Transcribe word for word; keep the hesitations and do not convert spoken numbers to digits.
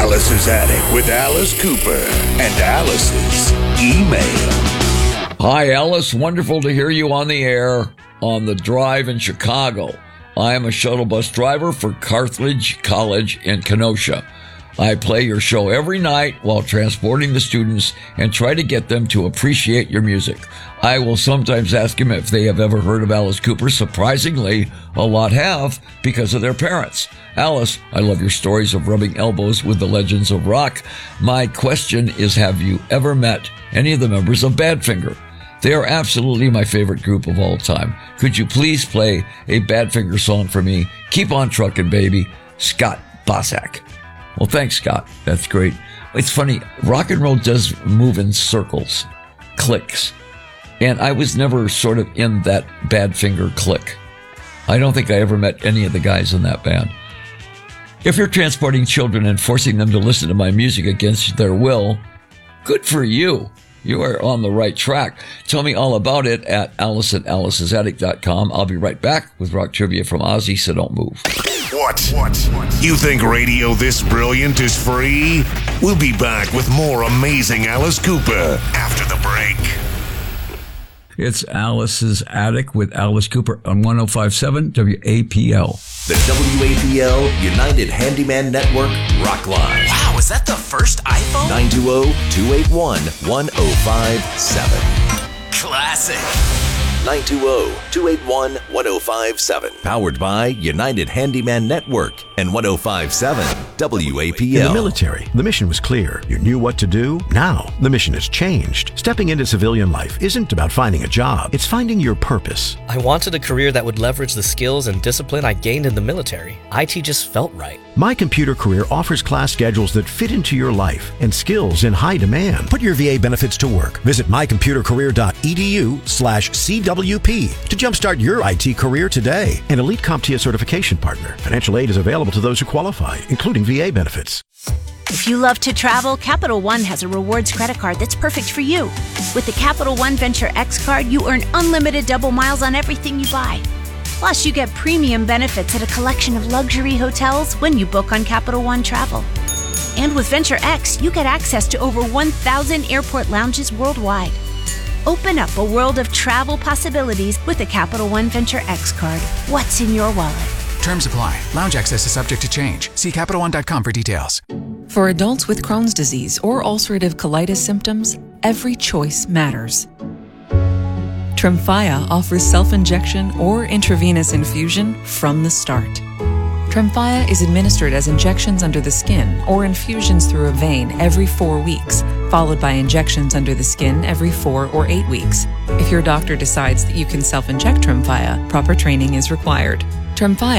Alice's Attic with Alice Cooper and Alice's email. Hi, Alice. Wonderful to hear you on the air on the drive in Chicago. I am a shuttle bus driver for Carthage College in Kenosha. I play your show every night while transporting the students and try to get them to appreciate your music. I will sometimes ask them if they have ever heard of Alice Cooper. Surprisingly, a lot have because of their parents. Alice, I love your stories of rubbing elbows with the legends of rock. My question is, have you ever met any of the members of Badfinger? They are absolutely my favorite group of all time. Could you please play a Badfinger song for me? Keep on trucking, baby. Scott Bossack. Well, thanks, Scott. That's great. It's funny. Rock and roll does move in circles, cliques. And I was never sort of in that Badfinger clique. I don't think I ever met any of the guys in that band. If you're transporting children and forcing them to listen to my music against their will, good for you. You are on the right track. Tell me all about it at alice at alice's attic dot com. I'll be right back with rock trivia from Ozzy, so don't move. What? What? You think radio this brilliant is free? We'll be back with more amazing Alice Cooper after the break. It's Alice's Attic with Alice Cooper on one oh five point seven W A P L. The W A P L United Handyman Network Rock Line. Wow, is that the first iPhone? nine two zero, two eight one, one oh five seven. Classic. nine two zero, two eight one, one oh five seven. Powered by United Handyman Network and one oh five point seven W A P L. In the military, the mission was clear. You knew what to do. Now, the mission has changed. Stepping into civilian life isn't about finding a job. It's finding your purpose. I wanted a career that would leverage the skills and discipline I gained in the military. I T just felt right. My Computer Career offers class schedules that fit into your life and skills in high demand. Put your V A benefits to work. Visit my computer career dot e d u slash C W P to jumpstart your I T career today. An elite CompTIA certification partner. Financial aid is available to those who qualify, including V A benefits. If you love to travel, Capital One has a rewards credit card that's perfect for you. With the Capital One Venture X card, you earn unlimited double miles on everything you buy. Plus, you get premium benefits at a collection of luxury hotels when you book on Capital One Travel. And with Venture X, you get access to over one thousand airport lounges worldwide. Open up a world of travel possibilities with the Capital One Venture X card. What's in your wallet? Terms apply. Lounge access is subject to change. See Capital One dot com for details. For adults with Crohn's disease or ulcerative colitis symptoms, every choice matters. Tremfya offers self-injection or intravenous infusion from the start. Tremfya is administered as injections under the skin or infusions through a vein every four weeks, followed by injections under the skin every four or eight weeks. If your doctor decides that you can self-inject Tremfya, proper training is required. Tremfya